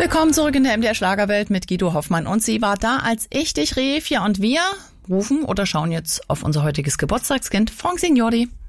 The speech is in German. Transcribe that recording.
Willkommen zurück in der MDR Schlagerwelt mit Guido Hoffmann. Und sie war da, als ich dich rief. Ja, und wir rufen oder schauen jetzt auf unser heutiges Geburtstagskind, Frank Signori.